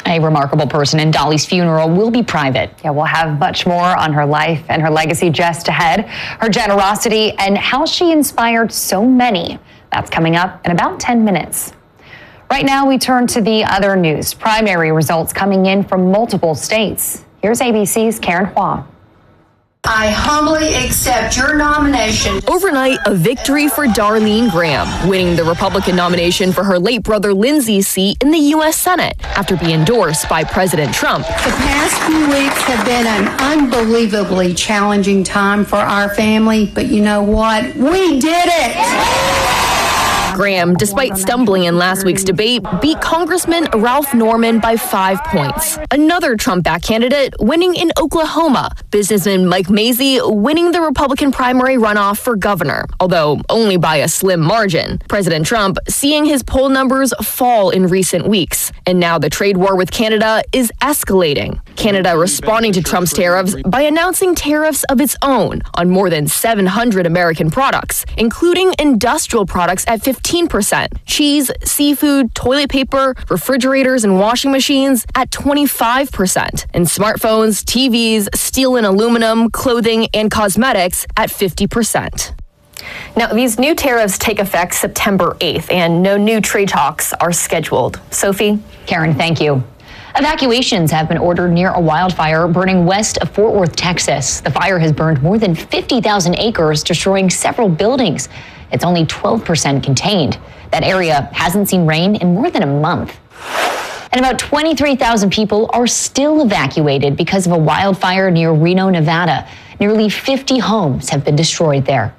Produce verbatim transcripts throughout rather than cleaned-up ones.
A remarkable person, and Dolly's funeral will be private. Yeah, we'll have much more on her life and her legacy just ahead, her generosity, and how she inspired so many. That's coming up in about ten minutes. Right now, we turn to the other news. Primary results coming in from multiple states. Here's A B C's Karen Hua. I humbly accept your nomination. Overnight, a victory for Darlene Graham, winning the Republican nomination for her late brother Lindsey's seat in the U S Senate after being endorsed by President Trump. The past few weeks have been an unbelievably challenging time for our family, but you know what? We did it! Graham, despite stumbling in last week's debate, beat Congressman Ralph Norman by five points. Another Trump-backed candidate winning in Oklahoma, businessman Mike Mazzei winning the Republican primary runoff for governor, although only by a slim margin. President Trump seeing his poll numbers fall in recent weeks, and now the trade war with Canada is escalating. Canada responding to Trump's tariffs by announcing tariffs of its own on more than seven hundred American products, including industrial products at fifteen percent, cheese, seafood, toilet paper, refrigerators, and washing machines at twenty-five percent, and smartphones, T Vs, steel and aluminum, clothing, and cosmetics at fifty percent. Now, these new tariffs take effect September eighth, and no new trade talks are scheduled. Sophie? Karen, thank you. Evacuations have been ordered near a wildfire burning west of Fort Worth, Texas. The fire has burned more than fifty thousand acres, destroying several buildings. It's only twelve percent contained. That area hasn't seen rain in more than a month. And about twenty-three thousand people are still evacuated because of a wildfire near Reno, Nevada. Nearly fifty homes have been destroyed there.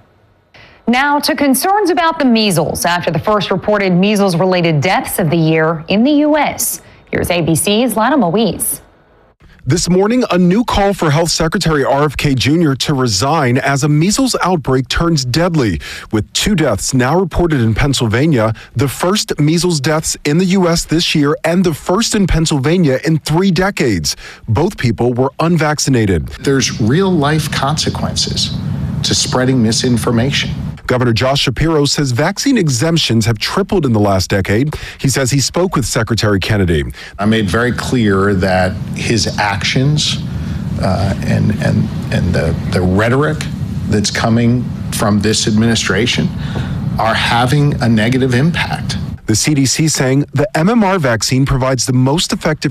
Now to concerns about the measles after the first reported measles-related deaths of the year in the U S. Here's A B C's Lana Moise. This morning, a new call for Health Secretary R F K Junior to resign as a measles outbreak turns deadly, with two deaths now reported in Pennsylvania, the first measles deaths in the U S this year and the first in Pennsylvania in three decades. Both people were unvaccinated. There's real-life consequences to spreading misinformation. Governor Josh Shapiro says vaccine exemptions have tripled in the last decade. He says he spoke with Secretary Kennedy. I made very clear that his actions uh, and and and the, the rhetoric that's coming from this administration are having a negative impact. The C D C saying the M M R vaccine provides the most effective